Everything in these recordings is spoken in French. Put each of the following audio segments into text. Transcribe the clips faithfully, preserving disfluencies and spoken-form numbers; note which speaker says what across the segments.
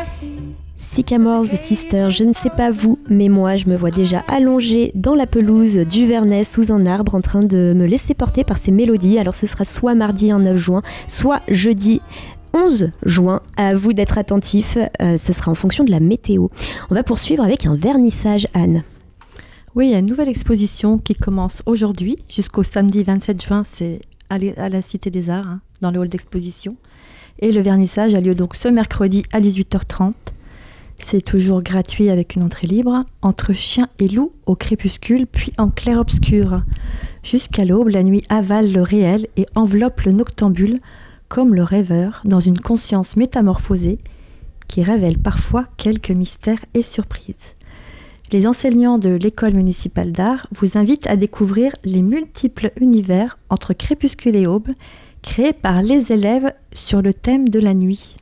Speaker 1: Sycamores Sister, je ne sais pas vous, mais moi je me vois déjà allongée dans la pelouse du Vernet sous un arbre en train de me laisser porter par ces mélodies. Alors ce sera soit mardi neuf juin, soit jeudi onze juin. À vous d'être attentifs, euh, ce sera en fonction de la météo. On va poursuivre avec un vernissage, Anne.
Speaker 2: Oui, il y a une nouvelle exposition qui commence aujourd'hui jusqu'au samedi vingt-sept juin, c'est à, à la Cité des Arts, hein, dans le hall d'exposition. Et le vernissage a lieu donc ce mercredi à dix-huit heures trente. C'est toujours gratuit avec une entrée libre, entre chien et loup au crépuscule, puis en clair-obscur. Jusqu'à l'aube, la nuit avale le réel et enveloppe le noctambule, comme le rêveur, dans une conscience métamorphosée qui révèle parfois quelques mystères et surprises. Les enseignants de l'école municipale d'art vous invitent à découvrir les multiples univers entre crépuscule et aube, créés par les élèves sur le thème de la nuit.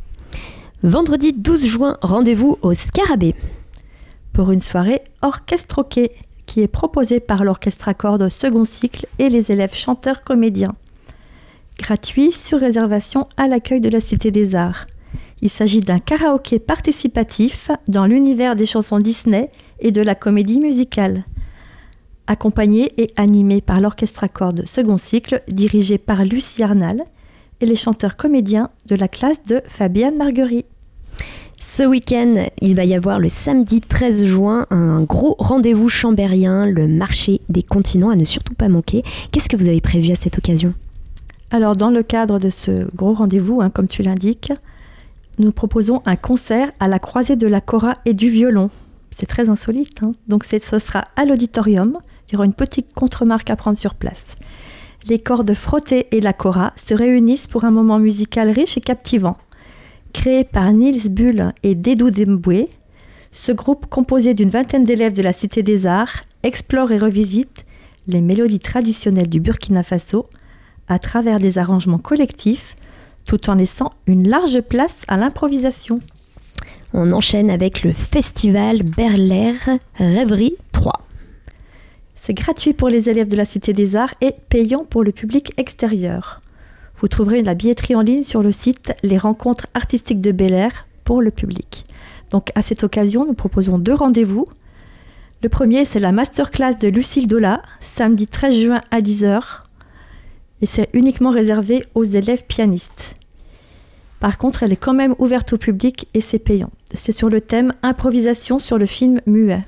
Speaker 1: Vendredi douze juin, rendez-vous au Scarabée.
Speaker 2: Pour une soirée orchestroquée qui est proposée par l'orchestre à cordes second cycle et les élèves chanteurs comédiens. Gratuit sur réservation à l'accueil de la Cité des Arts. Il s'agit d'un karaoké participatif dans l'univers des chansons Disney et de la comédie musicale. Accompagné et animé par l'orchestre à cordes second cycle dirigé par Lucie Arnal et les chanteurs comédiens de la classe de Fabienne Marguerite.
Speaker 1: Ce week-end, il va y avoir le samedi treize juin un gros rendez-vous chambérien, le marché des continents à ne surtout pas manquer. Qu'est-ce que vous avez prévu à cette occasion ?
Speaker 2: Alors dans le cadre de ce gros rendez-vous, hein, comme tu l'indiques, nous proposons un concert à la croisée de la kora et du violon. C'est très insolite, hein. Donc c'est, ce sera à l'auditorium, il y aura une petite contre-marque à prendre sur place. Les cordes frottées et la kora se réunissent pour un moment musical riche et captivant. Créé par Niels Bull et Dedou Demboué, ce groupe composé d'une vingtaine d'élèves de la Cité des Arts explore et revisite les mélodies traditionnelles du Burkina Faso à travers des arrangements collectifs, tout en laissant une large place à l'improvisation.
Speaker 1: On enchaîne avec le festival Berlaire Rêverie trois.
Speaker 2: C'est gratuit pour les élèves de la Cité des Arts et payant pour le public extérieur. Vous trouverez la billetterie en ligne sur le site Les Rencontres Artistiques de Bel-Air pour le public. Donc à cette occasion, nous proposons deux rendez-vous. Le premier, c'est la masterclass de Lucille Dola, samedi treize juin à dix heures. Et c'est uniquement réservé aux élèves pianistes. Par contre, elle est quand même ouverte au public et c'est payant. C'est sur le thème improvisation sur le film muet.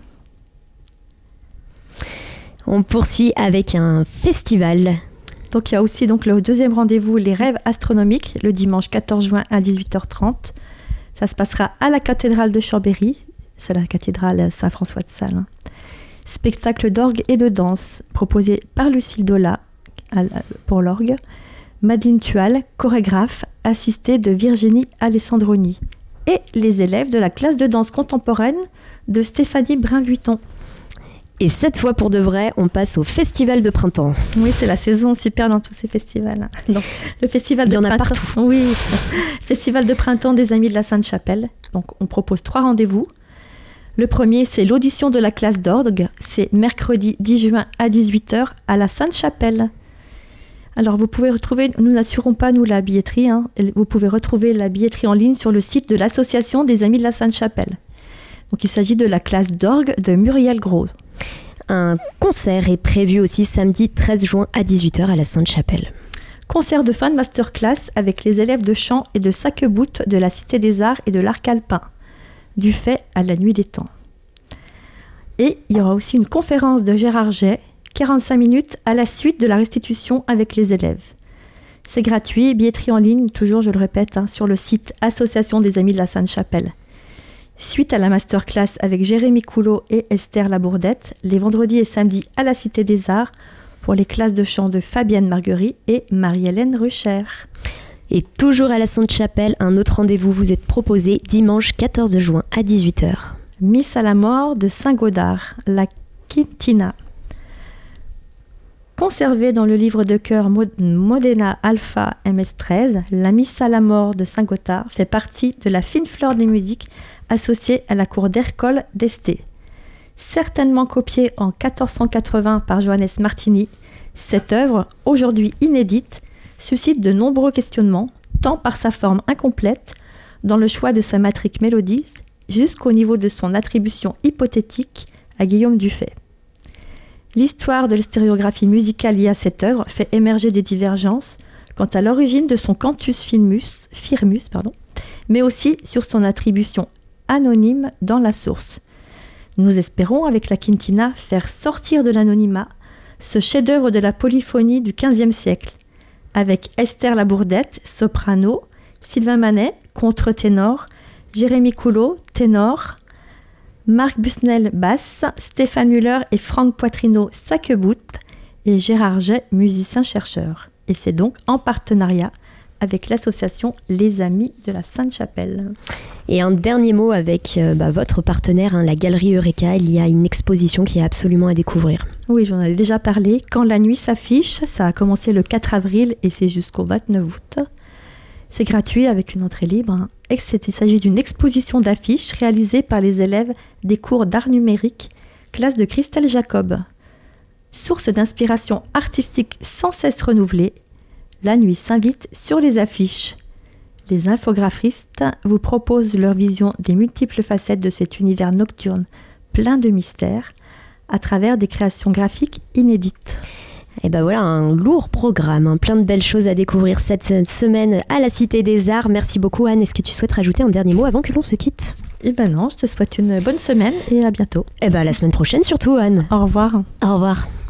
Speaker 1: On poursuit avec un festival.
Speaker 2: Donc il y a aussi donc, le deuxième rendez-vous, les rêves astronomiques, le dimanche quatorze juin à dix-huit heures trente. Ça se passera à la cathédrale de Chambéry. C'est la cathédrale Saint-François de Sales. Hein. Spectacle d'orgue et de danse proposé par Lucille Dola pour l'orgue. Madeleine Tual, chorégraphe, assistée de Virginie Alessandroni. Et les élèves de la classe de danse contemporaine de Stéphanie Brun-Vuitton.
Speaker 1: Et cette fois, pour de vrai, on passe au festival de printemps.
Speaker 2: Oui, c'est la saison super dans tous ces festivals. Donc, le festival de
Speaker 1: Il y en
Speaker 2: printemps,
Speaker 1: a partout.
Speaker 2: Oui, festival de printemps des Amis de la Sainte-Chapelle. Donc, on propose trois rendez-vous. Le premier, c'est l'audition de la classe d'orgue. C'est mercredi dix juin à dix-huit heures à la Sainte-Chapelle. Alors, vous pouvez retrouver, nous n'assurons pas, nous, la billetterie. Hein. Vous pouvez retrouver la billetterie en ligne sur le site de l'Association des Amis de la Sainte-Chapelle. Donc, il s'agit de la classe d'orgue de Muriel Gros.
Speaker 1: Un concert est prévu aussi samedi treize juin à dix-huit heures à la Sainte-Chapelle.
Speaker 2: Concert de fin de masterclass avec les élèves de chant et de sac-bout de la Cité des Arts et de l'Arc Alpin, du fait à la nuit des temps. Et il y aura aussi une conférence de Gérard Jay, quarante-cinq minutes à la suite de la restitution avec les élèves. C'est gratuit, billetterie en ligne, toujours je le répète, hein, sur le site Association des Amis de la Sainte-Chapelle. Suite à la masterclass avec Jérémy Coulot et Esther Labourdette, les vendredis et samedis à la Cité des Arts pour les classes de chant de Fabienne Marguerite et Marie-Hélène Rucher.
Speaker 1: Et toujours à la Sainte-Chapelle, un autre rendez-vous vous est proposé dimanche quatorze juin à dix-huit heures.
Speaker 2: Miss à la mort de Saint-Gaudard, la Quintina. Conservée dans le livre de chœur Modena Alpha M S treize, la Miss à la mort de Saint-Gothard fait partie de la fine flore des musiques associée à la cour d'Ercole d'Este. Certainement copiée en quatorze cent quatre-vingts par Johannes Martini, cette œuvre, aujourd'hui inédite, suscite de nombreux questionnements, tant par sa forme incomplète, dans le choix de sa matrique mélodie jusqu'au niveau de son attribution hypothétique à Guillaume Dufay. L'histoire de la stéréographie musicale liée à cette œuvre fait émerger des divergences quant à l'origine de son cantus firmus, firmus pardon, mais aussi sur son attribution anonyme dans la source. Nous espérons, avec la quintina, faire sortir de l'anonymat ce chef-d'œuvre de la polyphonie du quinzième siècle, avec Esther Labourdette, soprano, Sylvain Manet, contre-ténor, Jérémy Coulot, ténor, Marc Busnel, basse, Stéphane Müller et Franck Poitrino, sac-bout, et Gérard Jay, musicien-chercheur. Et c'est donc en partenariat avec l'association Les Amis de la Sainte-Chapelle.
Speaker 1: Et un dernier mot avec euh, bah, votre partenaire, hein, la Galerie Eureka. Il y a une exposition qui est absolument à découvrir.
Speaker 2: Oui, j'en ai déjà parlé. Quand la nuit s'affiche, ça a commencé le quatre avril et c'est jusqu'au vingt-neuf août. C'est gratuit avec une entrée libre. Hein. Il s'agit d'une exposition d'affiches réalisée par les élèves des cours d'art numérique, classe de Christelle Jacob. Source d'inspiration artistique sans cesse renouvelée, la nuit s'invite sur les affiches. Les infographistes vous proposent leur vision des multiples facettes de cet univers nocturne plein de mystères à travers des créations graphiques inédites.
Speaker 1: Et ben voilà, un lourd programme, hein, plein de belles choses à découvrir cette semaine à la Cité des Arts. Merci beaucoup Anne, est-ce que tu souhaites rajouter un dernier mot avant que l'on se quitte ?
Speaker 2: Eh ben non, je te souhaite une bonne semaine et à bientôt.
Speaker 1: Eh ben à la semaine prochaine surtout Anne.
Speaker 2: Au revoir.
Speaker 1: Au revoir.